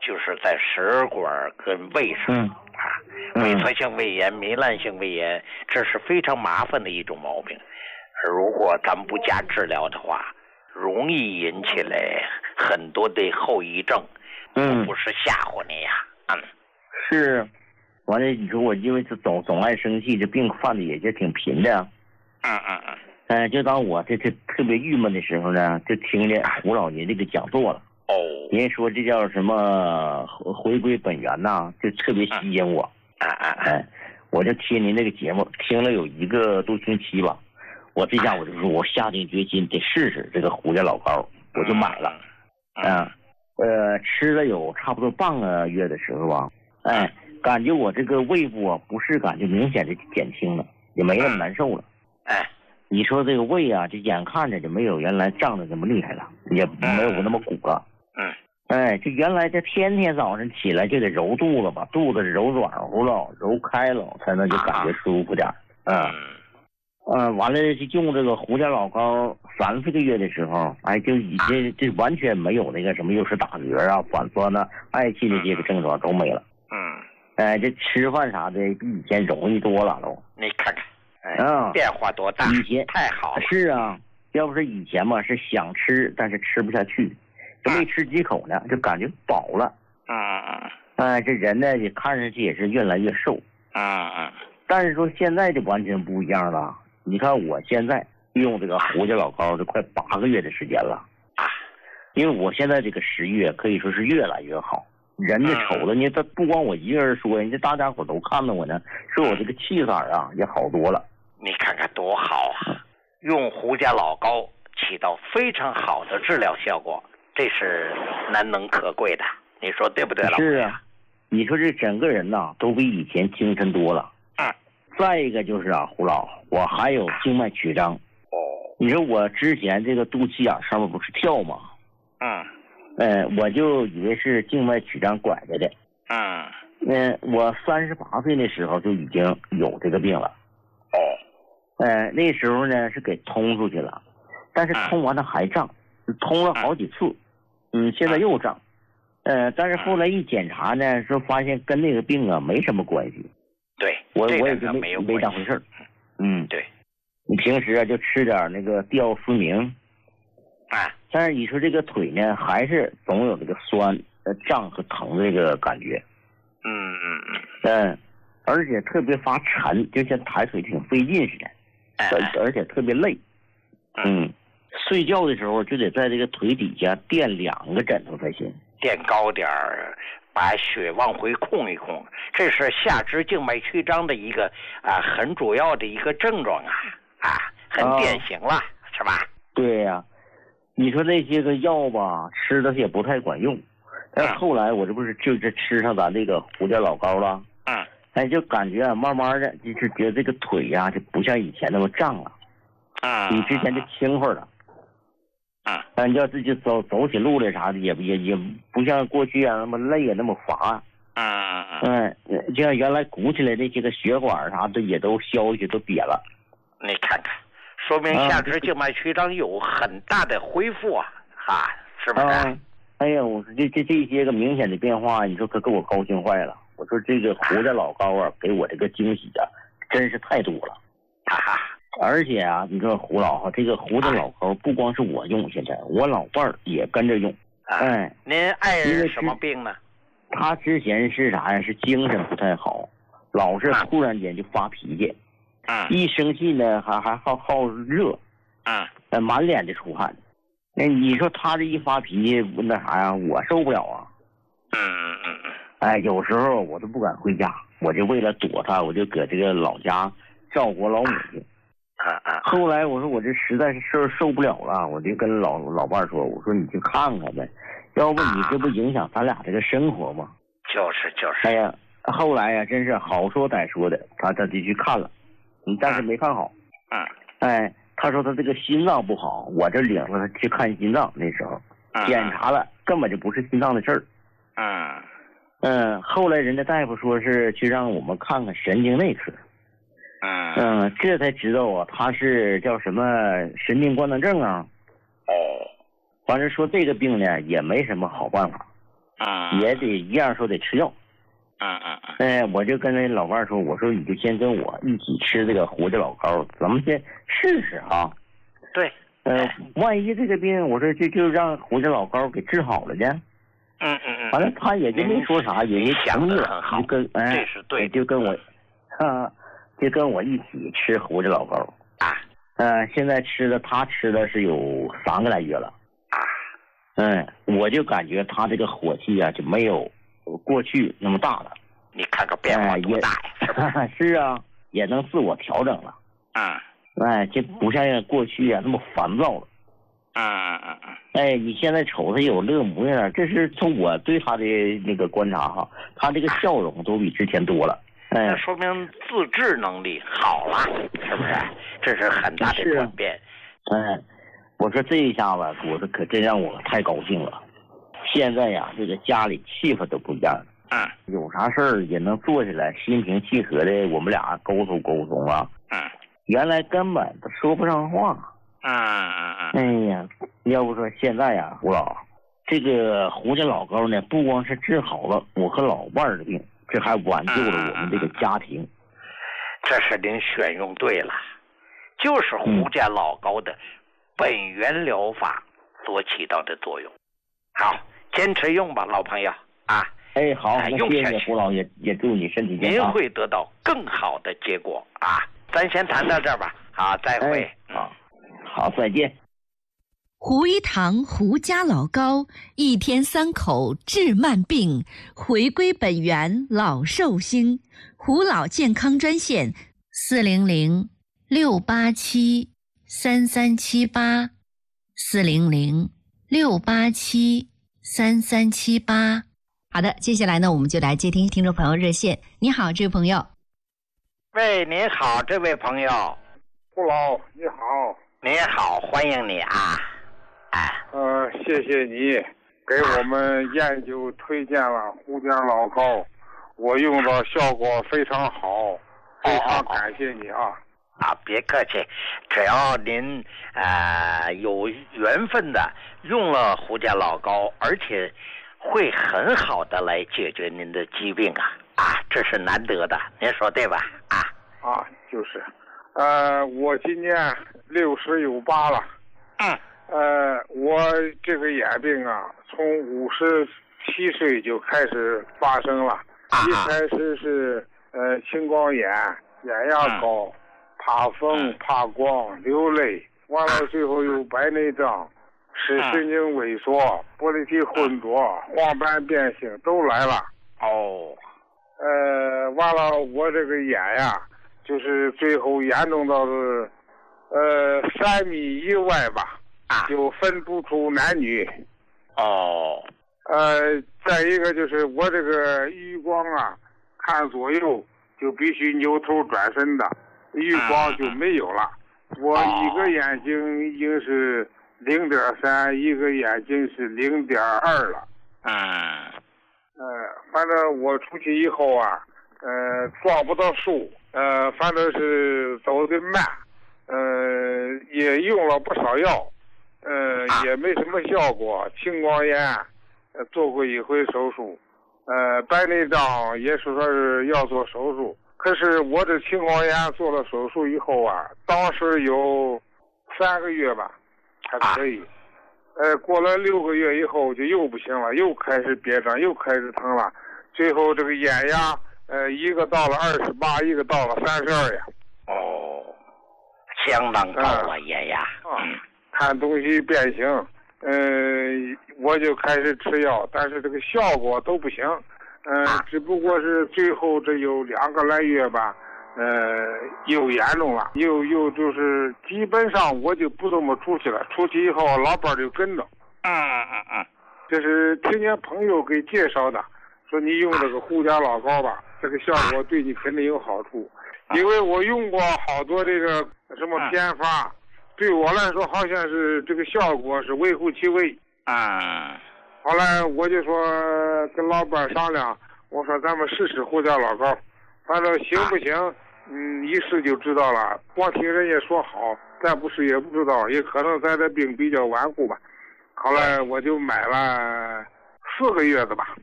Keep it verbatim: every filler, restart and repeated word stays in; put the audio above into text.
就是在食管跟胃上、 嗯、 啊，萎缩性胃炎、糜烂性胃炎，这是非常麻烦的一种毛病。如果咱们不加治疗的话，容易引起来很多的后遗症。 嗯， 不是吓唬你呀、啊。嗯， 是。完了，你说我因为这总总爱生气，这病犯的也就挺频的。 嗯嗯嗯。 呃，就当我这这特别郁闷的时候呢，就听见胡老爷这个讲座了。 哦。 人说这叫什么回归本源呐，就特别吸引我。 啊啊啊！ 哎，我就听您这个节目，听了有一个多星期吧。我这下我就说，我下定决心得试试这个胡家老膏，我就买了。嗯。啊呃，吃了有差不多半个月的时候啊，哎，感觉我这个胃部啊不适感就明显的减轻了，也没那么难受了。 哎， 你说这个胃啊，这眼看着就没有原来胀的那么厉害了，也没有那么鼓了。 嗯。 哎，这原来这天天早上起来就得揉肚子，把肚子揉软乎了，揉开了，才能就感觉舒服点。嗯。嗯，完了就用这个胡家老膏三四个月的时候，哎，就已经这完全没有那个什么又是打嗝啊、反酸呐、嗳气的这个症状都没了。 嗯， 哎，这吃饭啥的比以前容易多了都。 你看看，哎， 嗯， 变化多大！ 以前太好了。 是啊，要不是以前嘛，是想吃但是吃不下去，就没吃几口呢，就感觉饱了。 嗯嗯。 哎，这人呢也看上去也是越来越瘦。 嗯嗯。 但是说现在就完全不一样了。你看我现在用这个胡家老膏，这快八个月的时间了啊！因为我现在这个食欲可以说是越来越好，人家瞅着你，这不光我一个人说，人家大家伙都看到我呢，说我这个气色啊也好多了。 你看看多好啊！用胡家老膏起到非常好的治疗效果，这是难能可贵的，你说对不对，老师？是啊，你说这整个人呐都比以前精神多了。 嗯。 再一个就是啊，胡老，我还有静脉曲张。 哦。 你说我之前这个肚脐眼上面不是跳吗？ 嗯。 呃，我就以为是静脉曲张拐着的。 嗯。 嗯、呃，我三十八岁的时候就已经有这个病了。 哦。 呃，那时候呢是给通出去了，但是通完了还胀，通了好几次。嗯，现在又胀。呃，但是后来一检查呢，说发现跟那个病啊没什么关系。 对， 我我也就没没没当回事儿。嗯， 对， 你平时啊就吃点那个吊思明， 啊， 但是你说这个腿呢，还是总有这个酸、呃胀和疼这个感觉。 嗯嗯嗯。 嗯，而且特别发沉，就像抬腿挺费劲似的，而、 哎、 而且特别累。嗯，睡觉的时候就得在这个腿底下垫两个枕头才行， 垫高点儿。把血往回控一控，这是下肢静脉曲张的一个啊很主要的一个症状啊啊，很典型了，啊、是吧？ 对呀、啊，你说那些个药吧，吃的也不太管用。但后来我这不是就是吃上咱这个胡家老膏了， 嗯， 哎，就感觉啊，慢慢的就是觉得这个腿呀、啊、就不像以前那么胀了， 嗯， 比之前就轻快了。 嗯， 嗯，要自己走走起路来啥的，也也也不像过去啊那么累啊那么乏。 嗯嗯，就像原来鼓起来那些个血管啥的也都消下去都瘪了。 你看看，说明下肢静脉曲张有很大的恢复啊，啊，是不是、啊嗯？哎呀，我说这这这些个明显的变化，你说可给我高兴坏了。我说这个胡家老膏啊，给我这个惊喜啊，真是太多了。 哈哈。 而且啊，你说胡老哈，这个胡家老膏不光是我用，现在我老伴儿也跟着用。哎， 您爱人什么病呢？ 他之前是啥呀？是精神不太好，老是突然间就发脾气。 嗯。 一生气呢，还还好好热。 嗯。 呃，满脸的出汗。那你说他这一发脾气，那啥呀？我受不了啊。 嗯嗯嗯嗯。 哎，有时候我都不敢回家，我就为了躲他，我就搁这个老家照顾老母亲。 啊啊！ 后来我说我这实在是受受不了了，我就跟老老伴说，我说你去看看呗，要不你这不影响咱俩这个生活吗？ 就是就是。 哎呀，后来呀，真是好说歹说的，他他就去看了，嗯，但是没看好。 嗯。 哎，他说他这个心脏不好，我这领着他去看心脏，那时候检查了，根本就不是心脏的事儿。 嗯。 嗯，后来人家大夫说是去让我们看看神经内科。 嗯嗯，这才知道啊，他是叫什么神经官能症啊。 哦， 反正说这个病呢也没什么好办法。 嗯， 也得一样说得吃药。 嗯嗯嗯。 哎，我就跟那老伴说，我说你就先跟我一起吃这个胡家老膏，咱们先试试啊。 对。 呃，万一这个病，我说就就让胡家老膏给治好了呢。 嗯嗯嗯。 完了，他也就没说啥，也没想的很好， 就跟哎， 这是对， 就跟我，啊，就跟我一起吃胡家老膏啊。 呃，现在吃的他吃的是有三个来月了啊。 嗯，我就感觉他这个火气啊就没有过去那么大了。 你看看变化多大呀！ 哎、是吧？是啊，也能自我调整了。 嗯。 哎，这不像过去啊那么烦躁了。 嗯嗯嗯嗯。 哎，你现在瞅他有乐模样，这是从我对他的那个观察哈，他这个笑容都比之前多了。哎， 那说明自制能力好了，是不是？这是很大的转变。 哎，我说这一下子，我说可真让我太高兴了。现在呀，这个家里气氛都不一样了。 嗯。 有啥事儿也能坐下来，心平气和的，我们俩沟通沟通啊。 嗯。 原来根本都说不上话。 嗯嗯嗯。 哎呀，要不说现在呀，胡老，这个胡家老膏呢，不光是治好了我和老伴儿的病，这还挽救了我们这个家庭。 嗯、这是您选用对了，就是胡家老膏的本源疗法所起到的作用。好，坚持用吧，老朋友啊。 哎，好，那用下去， 谢谢胡老，也也祝你身体健康。 您会得到更好的结果啊！咱先谈到这儿吧，好，再会。 哎、好，好，再见。 胡一堂胡家老膏，一天三口治慢病，回归本源老寿星。胡老健康专线：四零零六八七三三七八，四零零六八七三三七八。好的，接下来呢，我们就来接听听众朋友热线。你好，这位朋友。 喂，您好，这位朋友。 胡老，你好。 你好，欢迎你啊。哎。 呃，谢谢你给我们研究推荐了胡家老膏，我用的效果非常好，非常感谢你啊。 啊，别客气，只要您呃有缘分的用了胡家老膏，而且会很好的来解决您的疾病啊啊，这是难得的，您说对吧？啊啊，就是，呃，我今年六十有八了， 嗯， 呃，我这个眼病啊，从五十七岁就开始发生了， 啊、 一开始是呃青光眼、眼压高、嗯、怕风、嗯、怕光、流泪，完了最后又白内障。视神经萎缩、玻璃体混浊、黄斑变性都来了。 哦， 呃，完了，我这个眼呀，就是最后严重到是，呃，三米以外吧， 啊， 就分不出男女。 哦， 呃，再一个就是我这个余光啊，看左右就必须扭头转身的，余光就没有了。嗯、我一个眼睛已经是。零点三，一个眼睛是零点二了。 嗯。 呃，反正我出去以后啊，呃，撞不到树，呃，反正是走得慢，呃，也用了不少药，呃，也没什么效果。青光眼，呃，做过一回手术，呃，白内障也是说是要做手术。可是我这青光眼做了手术以后啊，当时有三个月吧。还可以，呃，过了六个月以后就又不行了，又开始憋胀，又开始疼了，最后这个眼压，呃，一个到了二十八，一个到了三十二呀。 哦，相当高了、啊、眼压。 啊，看东西变形，呃，我就开始吃药，但是这个效果都不行，呃，啊、只不过是最后这有两个来月吧。呃，又严重了，又又就是基本上我就不怎么出去了，出去以后老伴就跟着。 嗯嗯嗯， 这是听见朋友给介绍的，说你用这个胡家老膏吧，这个效果对你肯定有好处。因为我用过好多这个什么偏方，对我来说好像是这个效果是微乎其微。 嗯。 后来我就说跟老伴商量，我说咱们试试胡家老膏，反正行不行？嗯，一试就知道了。光听人家说好，再不试也不知道，也可能咱这病比较顽固吧。后来我就买了四个月的吧。